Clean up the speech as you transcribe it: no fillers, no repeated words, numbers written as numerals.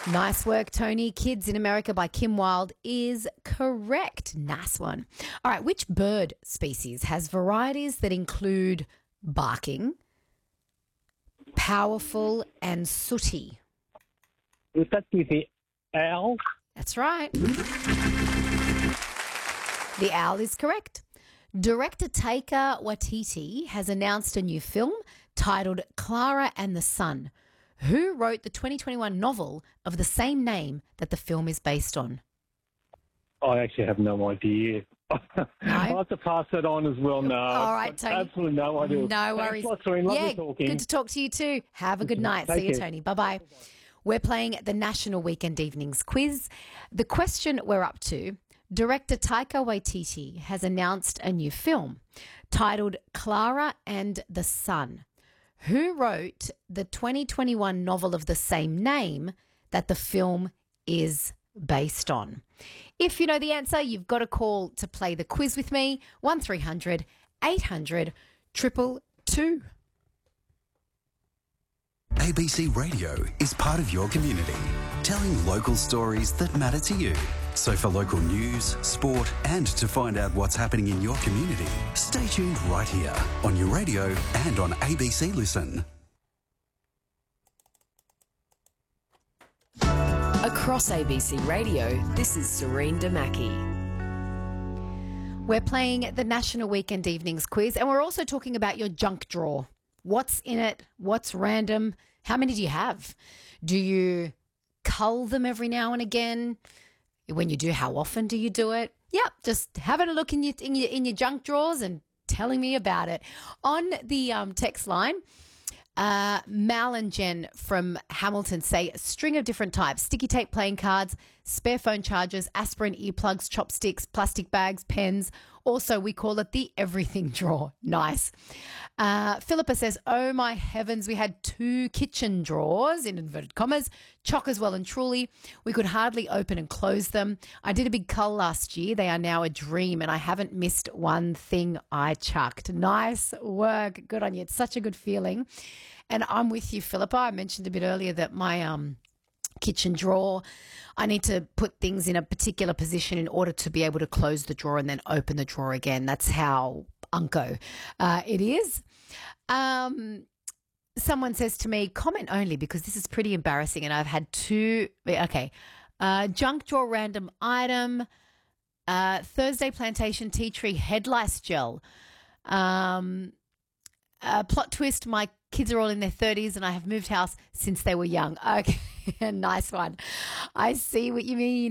Nice work, Tony. Kids in America by Kim Wilde is correct. Nice one. All right, which bird species has varieties that include barking, powerful, and sooty? Would that be the owl? That's right. The owl is correct. Director Taika Waititi has announced a new film titled Clara and the Sun. Who wrote the 2021 novel of the same name that the film is based on? I actually have no idea. I'll have to pass that on as well. No. All right, Tony. Absolutely no idea. No worries. Thanks a lot, Serene. Lovely talking. Good to talk to you too. Have a good night. See you, Tony. Bye-bye. We're playing the National Weekend Evenings Quiz. The question we're up to, director Taika Waititi has announced a new film titled Clara and the Sun. Who wrote the 2021 novel of the same name that the film is based on? If you know the answer, you've got a call to play the quiz with me, 1300 800 222. ABC Radio is part of your community, telling local stories that matter to you. So for local news, sport, and to find out what's happening in your community, stay tuned right here on your radio and on ABC Listen. Across ABC Radio, this is Serene Damaki. We're playing the National Weekend Evenings Quiz, and we're also talking about your junk drawer. What's in it? What's random? How many do you have? Do you cull them every now and again? When you do, how often do you do it? Yep, just having a look in your junk drawers and telling me about it. On the text line, Mal and Jen from Hamilton say a string of different types: sticky tape playing cards, spare phone chargers, aspirin earplugs, chopsticks, plastic bags, pens. Also, we call it the everything drawer. Nice. Philippa says, oh my heavens, we had 2 kitchen drawers, in inverted commas, chockers well and truly. We could hardly open and close them. I did a big cull last year. They are now a dream, and I haven't missed one thing I chucked. Nice work. Good on you. It's such a good feeling. And I'm with you, Philippa. I mentioned a bit earlier that my kitchen drawer, I need to put things in a particular position in order to be able to close the drawer and then open the drawer again. That's how unco it is. Someone says to me, comment only, because this is pretty embarrassing and I've had 2. Okay. Junk drawer random item, Thursday Plantation tea tree head lice gel. Plot twist, my kids are all in their 30s and I have moved house since they were young. Okay, nice one. I see what you mean.